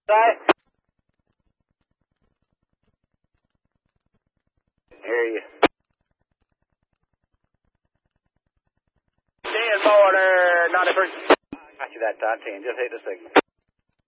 Right. Hear you. 10 border, 91st. Got you that time, 10. Just hit the signal.